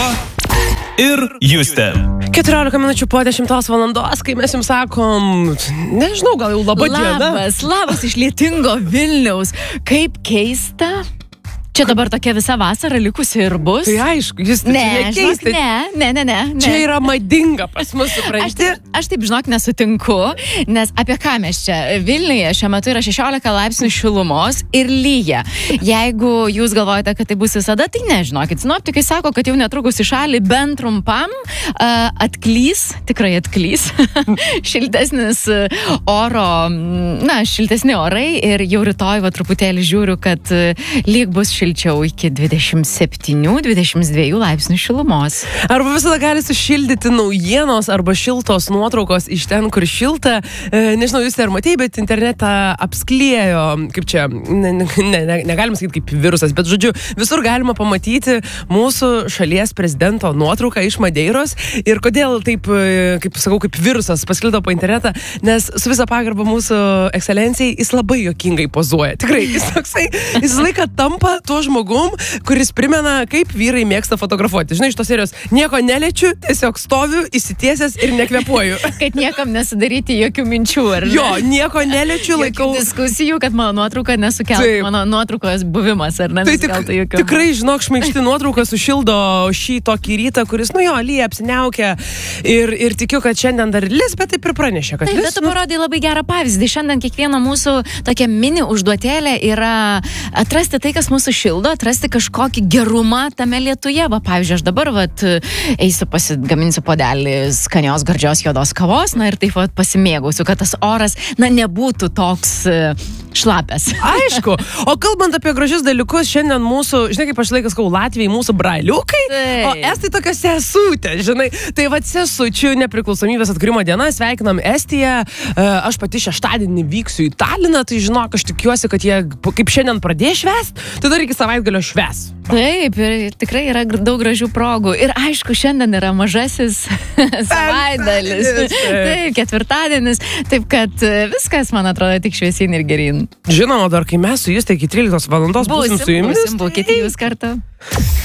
ir Justė. 14 minučių po 10 valandos, kai mes jums sakom, nežinau, gal jau laba diena. Labas iš lietingo Vilniaus. Kaip keista. Čia dabar tokia visa vasara likusi ir bus. Tai aišku, jūs ne. Čia yra madinga pas mus, supranti. Aš taip, žinok, nesutinku, nes apie ką mes čia? Vilniuje šiuo metu yra 16 laipsnių šilumos ir lyja. Jeigu jūs galvojate, kad tai bus visada, tai nežinokit. Sinoptikai sako, kad jau netrukus į šalį bent trumpam tikrai atklys, šiltesnis šiltesni orai ir jau rytoj truputėlį žiūriu, kad lyg bus šilčiau iki 27-22 laipsnių šilumos. Arba visada gali sušildyti naujienos arba šiltos nuotraukos iš ten, kur šilta. Nežinau, jūs ar matei, bet internetą apskliejo, kaip čia, negalim sakyti kaip virusas, bet žodžiu, visur galima pamatyti mūsų šalies prezidento nuotrauką iš Madeiros. Ir kodėl taip, kaip sakau, kaip virusas pasklido po internetą, nes su visa pagarba mūsų ekscelencijai jis labai juokingai pozuoja. Tikrai, jis laiką tampa tuo žmogum, kuris primena, kaip vyrai mėgsta fotografuoti. Žinai, iš tos serijos nieko neliečiu, tiesiog stoviu, įsitiesęs ir nekvepuoju. Kad niekam nesudaryti jokių minčių, ar ne? Jo, nieko neliečiu, laikau diskusijų, kad mano nuotrauka nesukeltų, mano nuotraukos buvimas, ar ne? Tai tikrai, žinok, šmaikšti nuotrauka sušildo šį tokį rytą, kuris, lyja, apsiniaukia ir tikiu, kad šiandien dar lis, bet taip ir pranešė, kad lis. Bet tu parodai labai gerą pavyzdį. Šiandien kiekvieno mūsų tokia mini užduotėlė yra atrasti tai, kas mūsų šildo, atrasti kažkokį gerumą tame lietuje. Pavyzdžiui, aš dabar eisiu pasigaminsiu puodelį skanios, gardžios juodos kavos, ir taip pasimėgausiu, kad tas oras, nebūtų toks šlapės. Aišku. O kalbant apie gražius dalykus, šiandien mūsų, žinai, kaip aš laikas sakau, Latvijai mūsų braliukai, o estai tokia sesutė, žinai. Tai sesučių nepriklausomybės atkūrimo diena, sveikinam Estiją. Aš pati šeštadienį vyksiu į Taliną, tai žinok, aš tikiuosi, kad jie kaip šiandien pradės švęst, tai dar iki savaitgalio švęs. Taip, ir tikrai yra daug gražių progų. Ir aišku, šiandien yra mažasis savaitgalis. Taip, ketvirtadienis. Taip, kad viskas, man atrodo, tik šviesyn ir gerin. Žinoma, dar kai mes su Juste iki 13 valandos būsim su jumis. Būkite jūs kartu.